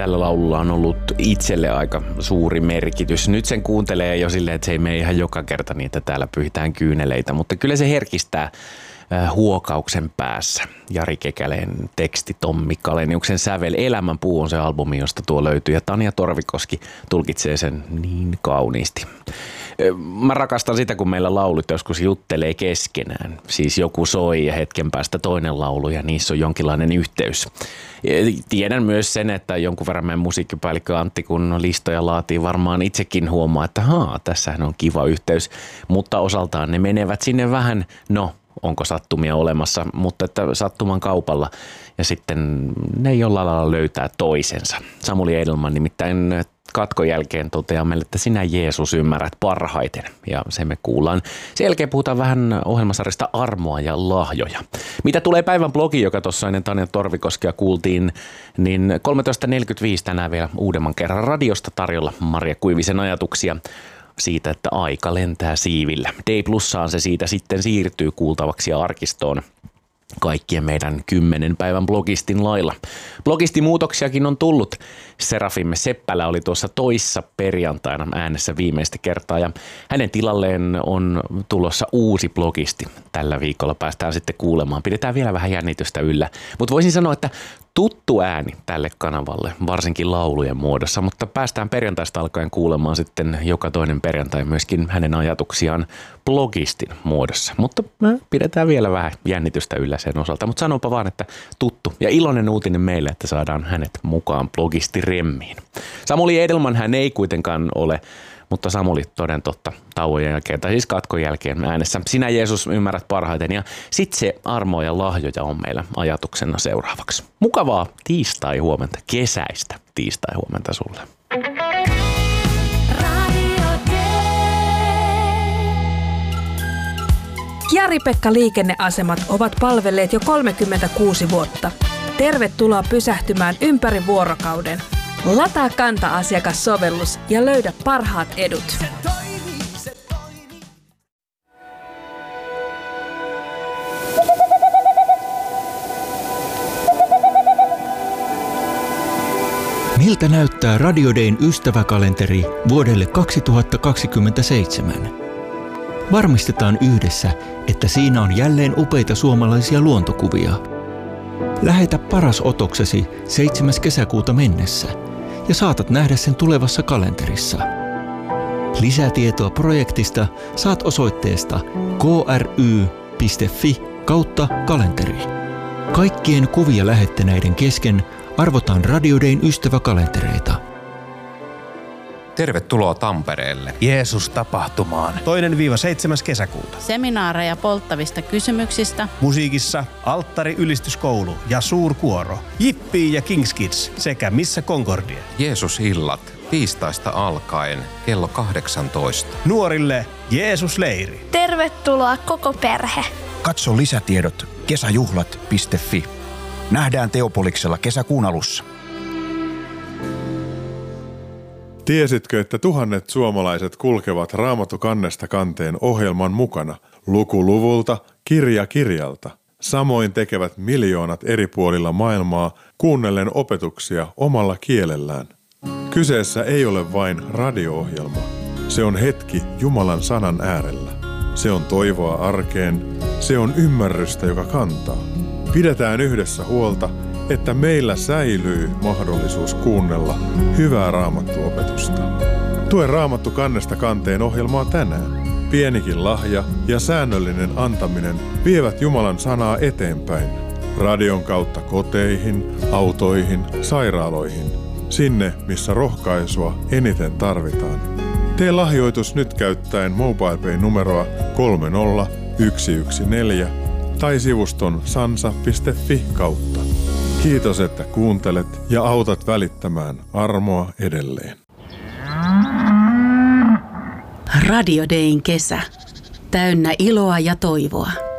tällä laululla on ollut itselle aika suuri merkitys. Nyt sen kuuntelee jo silleen, että se ei mene ihan joka kerta niin, että täällä pyyhitään kyyneleitä, mutta kyllä se herkistää huokauksen päässä. Jari Kekäleen teksti, Tommi Kaleniuksen sävel. Elämänpuu on se albumi, josta tuo löytyy, ja Tanja Torvikoski tulkitsee sen niin kauniisti. Mä rakastan sitä, kun meillä laulut joskus juttelee keskenään. Siis joku soi ja hetken päästä toinen laulu ja niissä on jonkinlainen yhteys. Tiedän myös sen, että jonkun verran meidän musiikkipäällikkö Antti, kun listoja laatii, varmaan itsekin huomaa, että tässähän on kiva yhteys. Mutta osaltaan ne menevät sinne vähän, onko sattumia olemassa, mutta että sattuman kaupalla ja sitten ne jollain lailla löytää toisensa. Samuli Edelman nimittäin katkon jälkeen toteaa meille, että sinä Jeesus ymmärrät parhaiten, ja se me kuullaan. Sen jälkeen puhutaan vähän ohjelmasarjasta Armoa ja lahjoja. Mitä tulee päivän blogi, joka tuossa ennen Tanja Torvikoskea kuultiin, niin 13.45 tänään vielä uudemman kerran radiosta tarjolla Maria Kuivisen ajatuksia siitä, että aika lentää siivillä. D+:aan se siitä sitten siirtyy kuultavaksi arkistoon kaikkien meidän 10 päivän blogistin lailla. Blogistimuutoksiakin on tullut. Serafimme Seppälä oli tuossa toissa perjantaina äänessä viimeistä kertaa ja hänen tilalleen on tulossa uusi blogisti. Tällä viikolla päästään sitten kuulemaan. Pidetään vielä vähän jännitystä yllä. Mutta voisin sanoa, että tuttu ääni tälle kanavalle, varsinkin laulujen muodossa, mutta päästään perjantaista alkaen kuulemaan sitten joka toinen perjantai myöskin hänen ajatuksiaan blogistin muodossa. Mutta pidetään vielä vähän jännitystä yllä sen osalta, mutta sanopa vaan, että tuttu ja iloinen uutinen meille, että saadaan hänet mukaan blogistiremmiin. Samuli Edelman hän ei kuitenkaan ole, mutta Samuli toden totta tauon jälkeen, tai siis katkon jälkeen äänessä. Sinä Jeesus ymmärrät parhaiten ja sitten se Armoa ja lahjoja on meillä ajatuksena seuraavaksi. Mukavaa tiistai-huomenta, kesäistä tiistai-huomenta sulle. Kjari-Pekka liikenneasemat ovat palvelleet jo 36 vuotta. Tervetuloa pysähtymään ympäri vuorokauden. Lataa Kanta-asiakassovellus ja löydä parhaat edut. Miltä näyttää Radio Dayn ystäväkalenteri vuodelle 2027? Varmistetaan yhdessä, että siinä on jälleen upeita suomalaisia luontokuvia. Lähetä paras otoksesi 7. kesäkuuta mennessä ja saatat nähdä sen tulevassa kalenterissa. Lisätietoa projektista saat osoitteesta kry.fi/kalenteri. Kaikkien kuvia lähettäneiden kesken arvotaan Radio Dayn ystäväkalentereita. Tervetuloa Tampereelle. Jeesus-tapahtumaan. 2.–7. kesäkuuta. Seminaareja polttavista kysymyksistä. Musiikissa Alttari-ylistyskoulu ja suurkuoro. Jippii ja Kings Kids sekä Missä Concordia. Jeesus-illat tiistaista alkaen kello 18. Nuorille Jeesus-leiri. Tervetuloa koko perhe. Katso lisätiedot kesäjuhlat.fi. Nähdään Teopoliksella kesäkuun alussa. Tiesitkö, että tuhannet suomalaiset kulkevat Raamattu kannesta kanteen ohjelman mukana, luku luvulta, kirja kirjalta? Samoin tekevät miljoonat eri puolilla maailmaa kuunnellen opetuksia omalla kielellään. Kyseessä ei ole vain radio-ohjelma. Se on hetki Jumalan sanan äärellä. Se on toivoa arkeen. Se on ymmärrystä, joka kantaa. Pidetään yhdessä huolta, että meillä säilyy mahdollisuus kuunnella hyvää raamattuopetusta. Tue Raamattu kannesta kanteen ohjelmaa tänään. Pienikin lahja ja säännöllinen antaminen vievät Jumalan sanaa eteenpäin. Radion kautta koteihin, autoihin, sairaaloihin. Sinne, missä rohkaisua eniten tarvitaan. Tee lahjoitus nyt käyttäen MobilePay-numeroa 30114 tai sivuston sansa.fi kautta. Kiitos, että kuuntelet ja autat välittämään armoa edelleen. Radio Dayn kesä. Täynnä iloa ja toivoa.